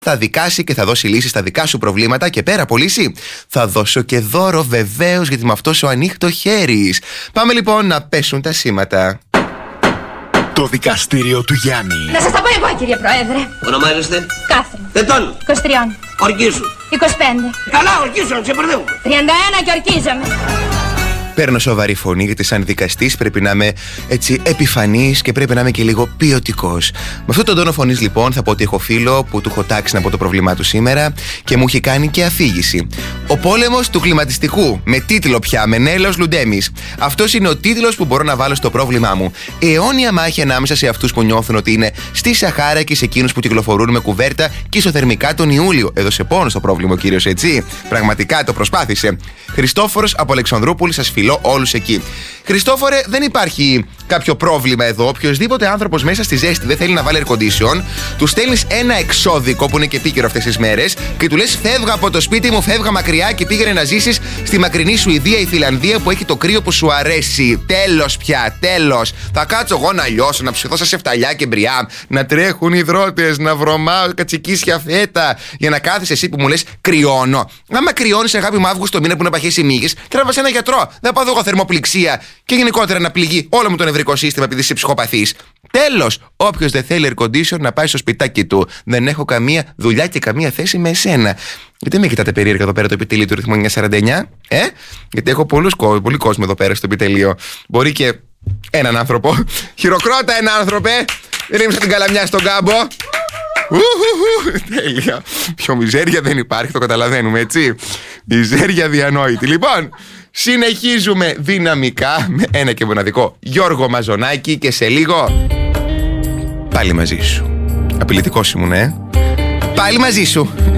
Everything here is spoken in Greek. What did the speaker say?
θα δικάσει και θα δώσει λύσεις στα δικά σου προβλήματα και πέρα από λύση θα δώσω και δώρο βεβαίως, γιατί με αυτό σου ανοίχτω χέρις. Πάμε λοιπόν να πέσουν τα σήματα. Το δικαστήριο του Γιάννη. Να σας τα πω εγώ, κύριε Πρόεδρε. Ονομάζεστε? Κάθριν. Ετών. 23. Ορκίζου. 25. Καλά, ορκίζου, να ξεπερδεύουμε. 31 και ορκίζομαι. Παίρνω σοβαρή φωνή, γιατί σαν δικαστής πρέπει να είμαι έτσι επιφανής και πρέπει να είμαι και λίγο ποιοτικός. Με αυτόν τον τόνο φωνής λοιπόν θα πω ότι έχω φίλο που του έχω τάξει να πω το πρόβλημά του σήμερα και μου έχει κάνει και αφήγηση. Ο πόλεμος του κλιματιστικού, με τίτλο πια Μενέλαος Λουντέμις. Αυτός είναι ο τίτλος που μπορώ να βάλω στο πρόβλημά μου. Αιώνια μάχη ανάμεσα σε αυτούς που νιώθουν ότι είναι στη Σαχάρα και σε εκείνους που κυκλοφορούν με κουβέρτα και ισοθερμικά τον Ιούλιο. Έδωσε πόνο στο πρόβλημα ο κύριος, έτσι. Πραγματικά το προσπάθησε. Χριστόφορος από Αλεξανδρούπολη, σας φιλώ όλους εκεί. Χριστόφορε, δεν υπάρχει κάποιο πρόβλημα εδώ. Οποιοδήποτε άνθρωπος μέσα στη ζέστη δεν θέλει να βάλει air condition, του στέλνεις ένα εξώδικο που είναι και επίκαιρο αυτές τις μέρες και του λες: φεύγα από το σπίτι μου, φεύγα μακριά και πήγαινε να ζήσεις στη μακρινή Σουηδία ή Φιλανδία που έχει το κρύο που σου αρέσει. Τέλος πια, τέλος. Θα κάτσω εγώ να λιώσω, να ψηθώ σε φταλιά και μπριά, να τρέχουν υδρότες, να βρωμάω κατσικίσια φέτα, για να κάθεσαι εσύ που μου λες κρυώνω. Άμα κρυώνεις, αγάπη μου, Αύγουστο μήνα που να παχέσει μύγες, τράβα ένα γιατρό. Δεν πάω εγώ θερμοπληξία και γενικότερα να πληγεί όλο μου το νευρικό σύστημα επειδή είσαι ψυχοπαθής. Τέλος, όποιος δεν θέλει air condition να πάει στο σπιτάκι του. Δεν έχω καμία δουλειά και καμία θέση με εσένα. Γιατί με κοιτάτε περίεργα εδώ πέρα το επιτελείο του ρυθμού 949, Γιατί έχω πολύ κόσμο εδώ πέρα στο επιτελείο. Μπορεί και έναν άνθρωπο. Χειροκρότα ένα άνθρωπε. Δεν είμαι σαν την καλαμιά στον κάμπο. Τέλεια. Πιο μιζέρια δεν υπάρχει, το καταλαβαίνουμε, έτσι. Μιζέρια διανόητη. Λοιπόν, συνεχίζουμε δυναμικά με ένα και μοναδικό Γιώργο Μαζονάκη και σε λίγο πάλι μαζί σου. Απειλητικός ήμουν, Πάλι μαζί σου.